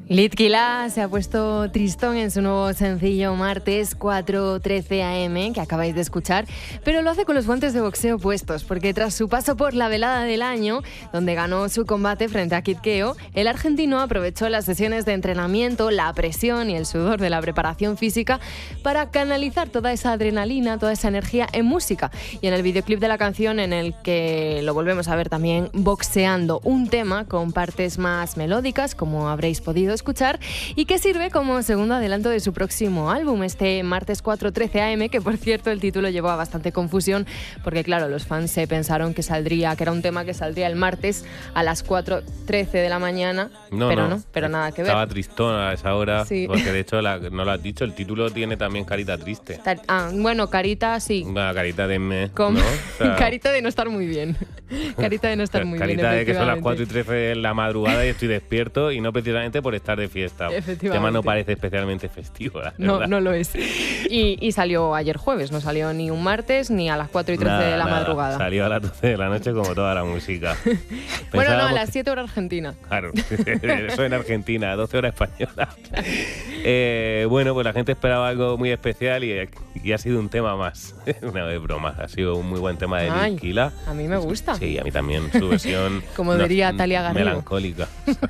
Litquila se ha puesto tristón en su nuevo sencillo Martes 4:13 AM, que acabáis de escuchar, pero lo hace con los guantes de boxeo puestos, porque tras su paso por la velada del año, donde ganó su combate frente a Kid Keo, el argentino aprovechó las sesiones de entrenamiento, la presión y el sudor de la preparación física para canalizar toda esa adrenalina, toda esa energía en música. Y en el videoclip de la canción, en el que lo volvemos a ver también boxeando, un tema con partes más melódicas, como habréis podido escuchar, y que sirve como segundo adelanto de su próximo álbum, este Martes 4:13 AM, que por cierto el título llevó a bastante confusión, porque claro, los fans se pensaron que era un tema que saldría el martes a las 4:13 de la mañana, pero nada que ver. Estaba tristón a esa hora, sí. Porque de hecho, no lo has dicho, el título tiene también carita triste. Bueno, carita sí. Una carita de ¿no? O sea, carita de no estar muy bien. Carita de no estar muy bien, carita de que son las 4:13 de la madrugada y estoy despierto, y no precisamente por estar de fiesta. El tema no parece especialmente festivo, la verdad. No lo es. Y salió ayer jueves, no salió ni un martes ni a las 4:13 de la madrugada. Salió a las 12 de la noche como toda la música. Bueno, no, a las 7 horas Argentina. Claro, eso en Argentina, 12 horas española. Bueno, pues la gente esperaba algo muy especial y ha sido un tema más. Una vez broma, ha sido un muy buen tema de Litquila. A mí me gusta. Sí, a mí también, su versión como diría Talia Garrido, melancólica.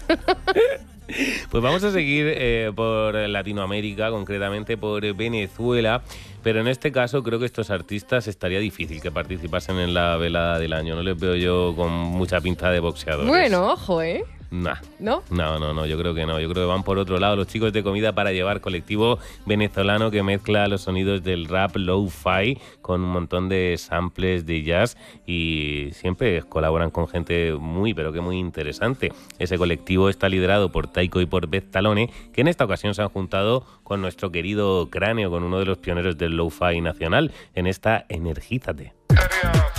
Pues vamos a seguir por Latinoamérica, concretamente por Venezuela, pero en este caso creo que estos artistas estaría difícil que participasen en la velada del año. No les veo yo con mucha pinta de boxeadores. Bueno, ojo, Nah. ¿No? No, yo creo que no. Yo creo que van por otro lado. Los Chicos de Comida para Llevar, colectivo venezolano que mezcla los sonidos del rap lo-fi con un montón de samples de jazz, y siempre colaboran con gente muy interesante. Ese colectivo está liderado por Taiko y por Beth Talone, que en esta ocasión se han juntado con nuestro querido Cráneo, con uno de los pioneros del lo-fi nacional, en esta Energízate.